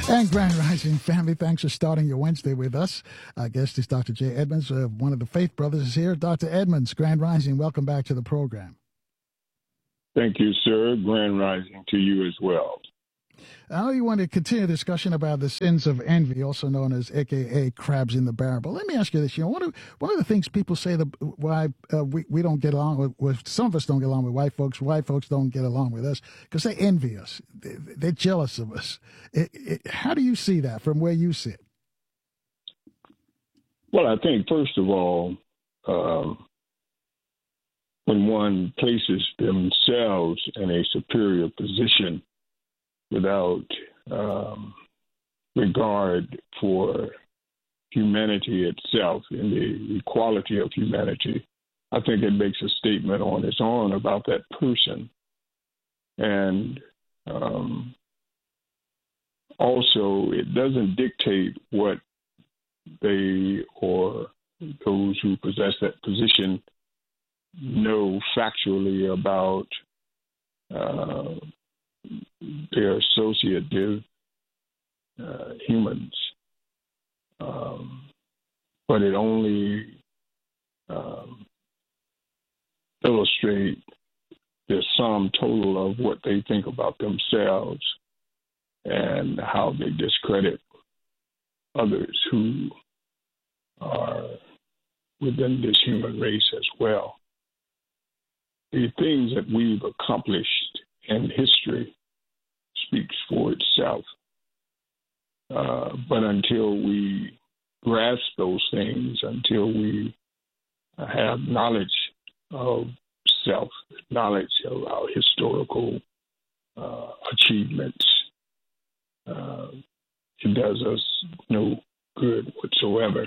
And Grand Rising family, thanks for starting your Wednesday with us. Our guest is Dr. Jay Edmonds, one of the Faith Brothers is here. Dr. Edmonds, Grand Rising, welcome back to the program. Thank you, sir. Grand Rising to you as well. I know you want to continue the discussion about the sins of envy, also known as AKA crabs in the barrel. But let me ask you this: one of the things people say that why we don't get along with some of us don't get along with white folks don't get along with us because they envy us, they're jealous of us. How do you see that from where you sit? Well, I think first of all, when one places themselves in a superior position without regard for humanity itself and the equality of humanity, I think it makes a statement on its own about that person. And also, it doesn't dictate what they or those who possess that position know factually about their associative humans, but it only illustrates the sum total of what they think about themselves and how they discredit others who are within this human race as well. The things that we've accomplished in history speaks for itself. But until we grasp those things, until we have knowledge of self, knowledge of our historical achievements, it does us no good whatsoever.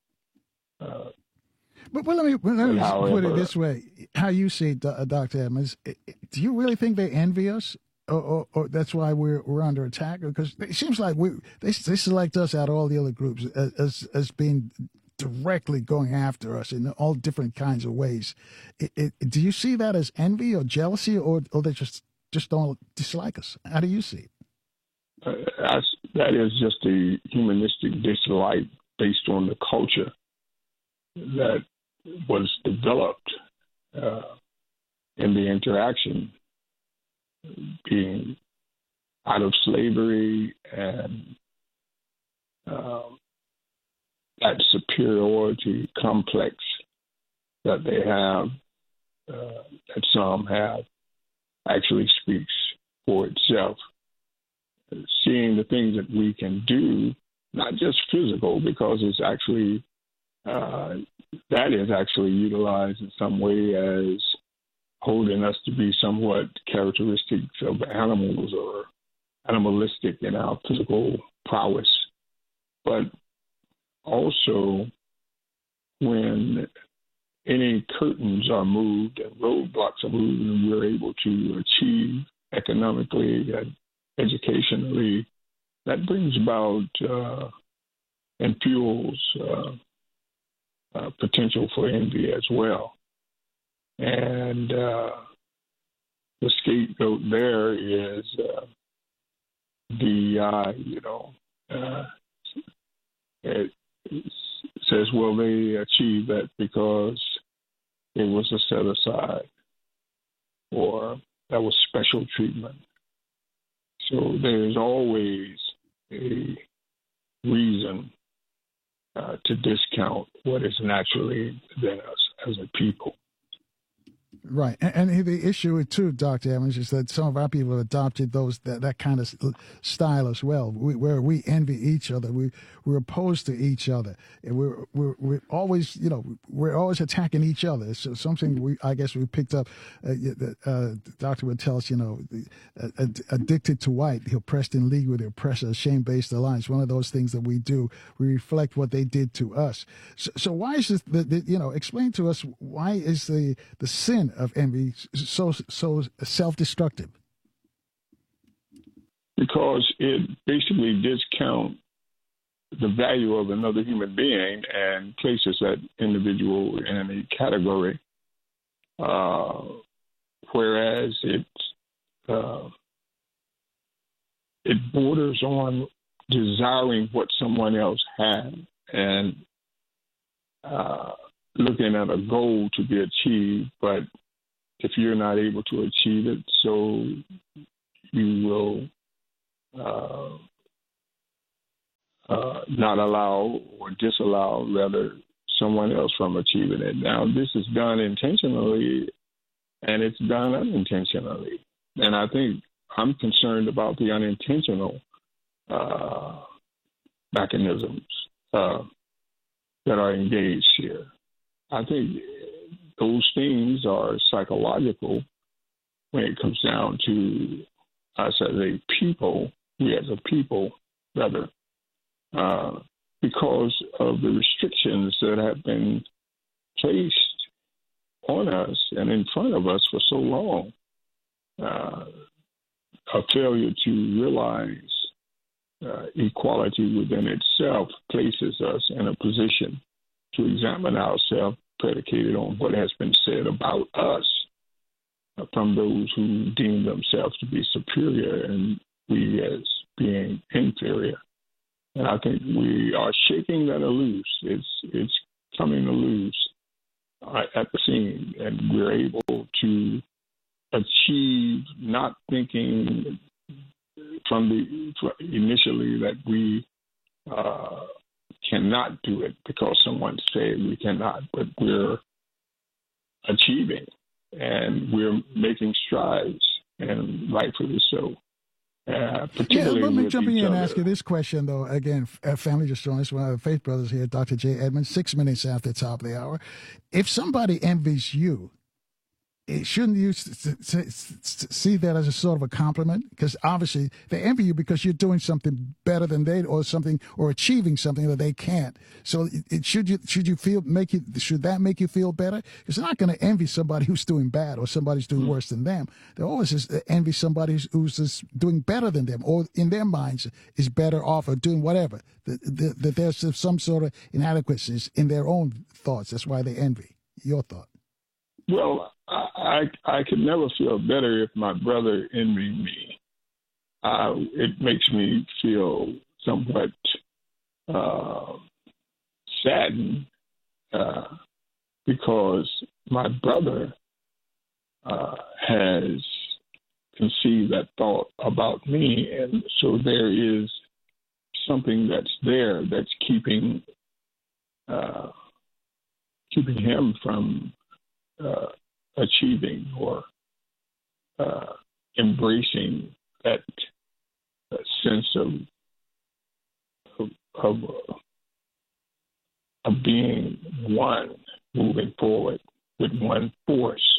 But let me put it this way: how you see it, Dr. Edmonds? Do you really think they envy us, or that's why we're under attack? Because it seems like they select us out of all the other groups as being directly going after us in all different kinds of ways. Do you see that as envy or jealousy, or they just don't dislike us? How do you see it? That is just a humanistic dislike based on the culture that was developed in the interaction, being out of slavery and that superiority complex that they have, that some have, actually speaks for itself. Seeing the things that we can do, not just physical, because it's actually that is actually utilized in some way as holding us to be somewhat characteristics of animals or animalistic in our physical prowess. But also, when any curtains are moved and roadblocks are moved and we're able to achieve economically and educationally, that brings about and fuels potential for envy as well. And the scapegoat there is DEI, it says, well, they achieved that because it was a set aside or that was special treatment. So there's always a reason to discount what is naturally within us as a people. Right. And the issue, too, Dr. Evans, is that some of our people have adopted that kind of style as well, where we envy each other. We're opposed to each other. And we're always, we're always attacking each other. So something I guess we picked up, the doctor would tell us, addicted to white, the oppressed in league with the oppressor, shame-based alliance. One of those things that we do, we reflect what they did to us. So why is this, explain to us, why is the sin of envy so self-destructive? Because it basically discounts the value of another human being and places that individual in a category, whereas it borders on desiring what someone else had and looking at a goal to be achieved, but if you're not able to achieve it, so you will not allow or disallow, rather, someone else from achieving it. Now, this is done intentionally and it's done unintentionally. And I think I'm concerned about the unintentional mechanisms that are engaged here. I think those things are psychological when it comes down to us as a people, we as a people, rather, because of the restrictions that have been placed on us and in front of us for so long. A failure to realize equality within itself places us in a position to examine ourselves predicated on what has been said about us from those who deem themselves to be superior and we as being inferior. And I think we are shaking that loose. It's coming loose at the seam, and we're able to achieve, not thinking initially that we cannot do it because someone said we cannot, but we're achieving and we're making strides, and rightfully so. Particularly let me jump in here and ask you this question, though. Again, family just joined us. One of the Faith Brothers here, Dr. J. Edmonds, 6 minutes after the top of the hour. If somebody envies you, shouldn't you see that as a sort of a compliment? Because obviously they envy you because you're doing something better than they, or achieving something that they can't. So should that make you feel better? Because they're not going to envy somebody who's doing bad or somebody's doing worse than them. They always just envy somebody who's just doing better than them, or in their minds is better off, or doing whatever. That there's some sort of inadequacies in their own thoughts. That's why they envy. Your thought? Well, I could never feel better if my brother envied me. It makes me feel somewhat saddened because my brother has conceived that thought about me, and so there is something that's there that's keeping him from achieving or embracing that sense of being one, moving forward with one force.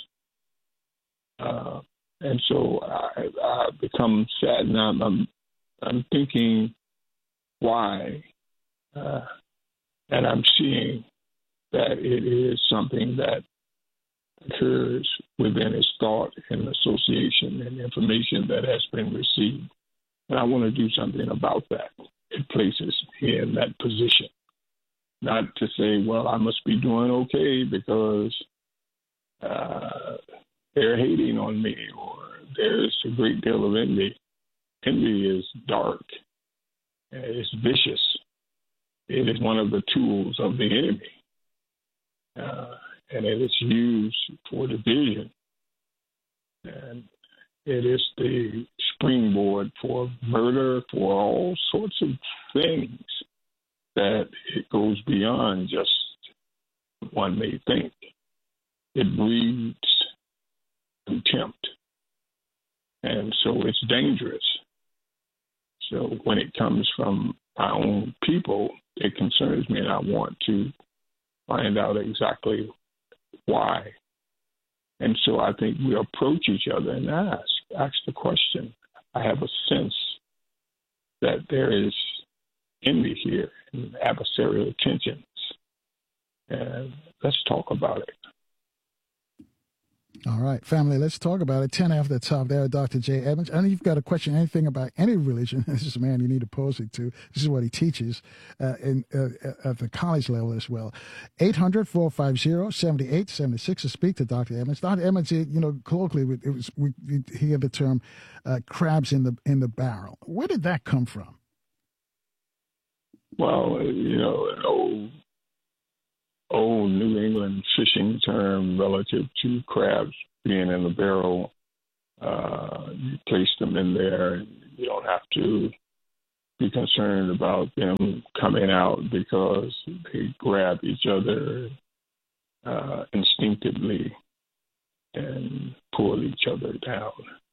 And so I become sad, and I'm thinking why, and I'm seeing that it is something that occurs within his thought and association and information that has been received. And I want to do something about that. It places me in that position. Not to say, well, I must be doing okay because they're hating on me, or there's a great deal of envy. Envy is dark. It's vicious. It is one of the tools of the enemy. And it is used for division. And it is the springboard for murder, for all sorts of things that it goes beyond just one may think. It breeds contempt. And so it's dangerous. So when it comes from my own people, it concerns me, and I want to find out exactly why. And so I think we approach each other and ask the question. I have a sense that there is envy here and adversarial tensions. And let's talk about it. All right, family, let's talk about it. 10 after the top there, Dr. J. Edmonds. I know you've got a question, anything about any religion. This is a man you need to pose it to. This is what he teaches at the college level as well. 800-450-7876 to speak to Dr. Edmonds. Dr. Edmonds, colloquially, we hear the term crabs in the barrel. Where did that come from? Well, an old New England fishing term relative to crabs being in the barrel. You place them in there, and you don't have to be concerned about them coming out because they grab each other instinctively and pull each other down.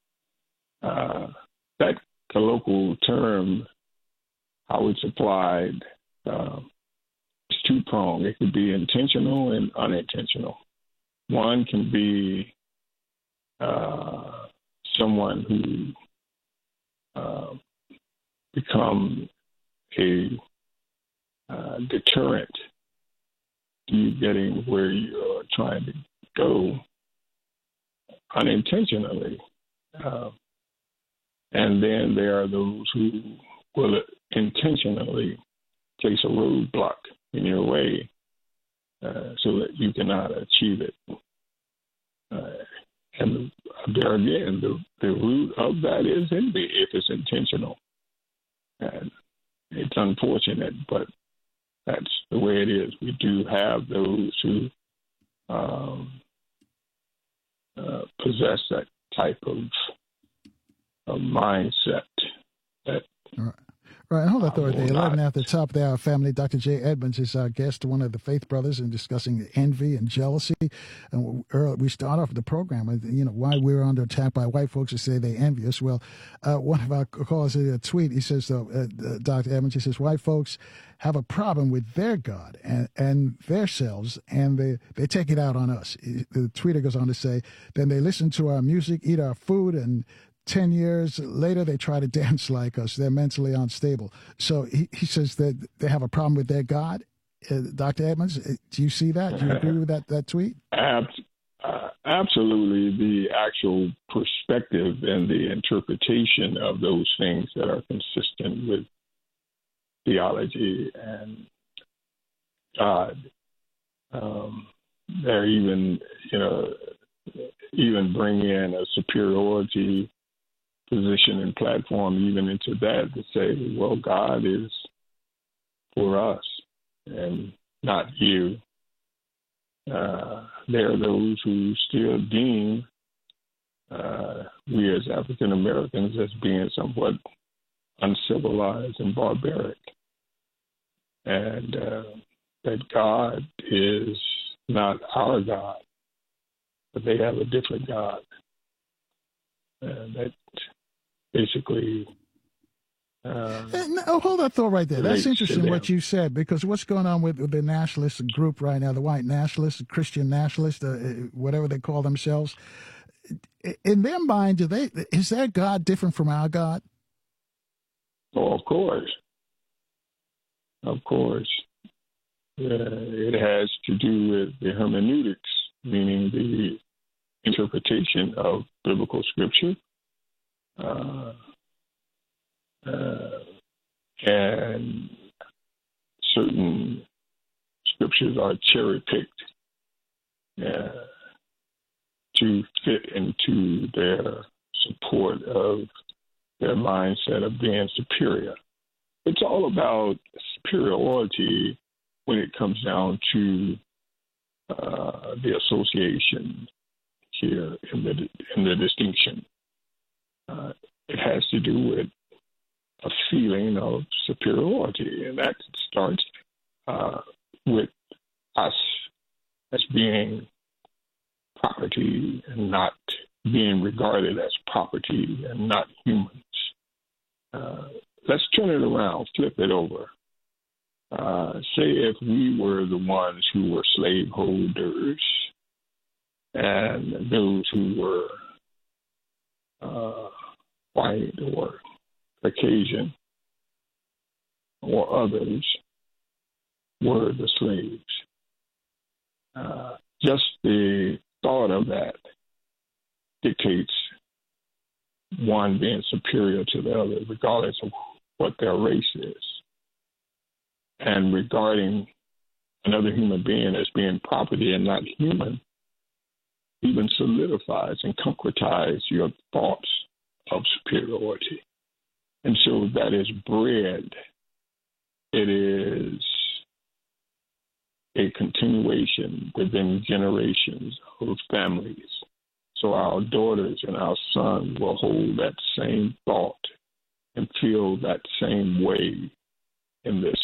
That colloquial term, how it's applied, is two-pronged. It could be intentional and unintentional. One can be someone who become a deterrent to you getting where you're trying to go unintentionally. And then there are those who will intentionally place a roadblock in your way so that you cannot achieve it. And there again, the root of that is envy if it's intentional. And it's unfortunate, but that's the way it is. We do have those who possess that type of mindset. That Right, hold on, Thor. 11 at the top of the hour, family. Dr. J. Edmonds is our guest, one of the Faith Brothers, in discussing envy and jealousy. And we start off the program with, why we're under attack by white folks who say they envy us. Well, one of our callers a tweet. He says, Dr. Edmonds, he says, white folks have a problem with their God and their selves, and they take it out on us. The tweeter goes on to say, then they listen to our music, eat our food, and 10 years later, they try to dance like us. They're mentally unstable. So he says that they have a problem with their God. Dr. Edmonds, do you see that? Do you agree with that tweet? Absolutely. The actual perspective and the interpretation of those things that are consistent with theology and God. They're even bring in a superiority position and platform even into that to say, well, God is for us and not you. There are those who still deem we as African Americans as being somewhat uncivilized and barbaric, and that God is not our God, but they have a different God. And that basically... hold that thought right there. That's interesting what you said, because what's going on with the nationalist group right now, the white nationalists, the Christian nationalists, whatever they call themselves, in their mind, is their God different from our God? Oh, of course. Of course. It has to do with the hermeneutics, meaning the interpretation of biblical scripture, and certain scriptures are cherry-picked to fit into their support of their mindset of being superior. It's all about superiority when it comes down to the association here in the distinction. It has to do with a feeling of superiority, and that starts with us as being property and not being regarded as property and not humans. Let's turn it around, flip it over. Say if we were the ones who were slaveholders and those who were white or Caucasian or others were the slaves. Just the thought of that dictates one being superior to the other, regardless of what their race is. And regarding another human being as being property and not human even solidifies and concretizes your thoughts of superiority. And so that is bred it is a continuation within generations of families. So our daughters and our sons will hold that same thought and feel that same way in this